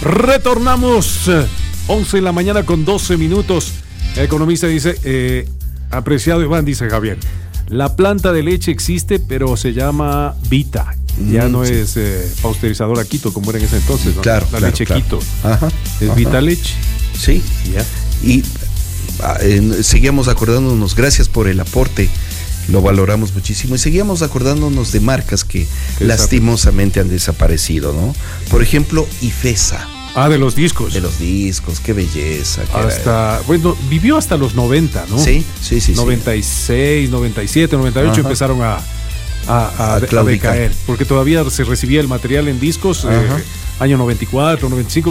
Retornamos 11 de la mañana con 12 minutos. El economista dice, apreciado Iván, dice Javier, la planta de leche existe, pero se llama Vita. Ya no es pasteurizadora Quito como era en ese entonces, ¿no? Claro, la leche claro. Quito. Ajá, Es Vita Leche. Sí. Ya. Y seguíamos acordándonos, gracias por el aporte, lo valoramos muchísimo, y seguíamos acordándonos de marcas que lastimosamente han desaparecido, ¿no? Por ejemplo, IFESA. De los discos. De los discos, qué belleza. Bueno, vivió hasta los 90, ¿no? Sí. 96, 97, 98 empezaron a decaer, porque todavía se recibía el material en discos, año 94, 95.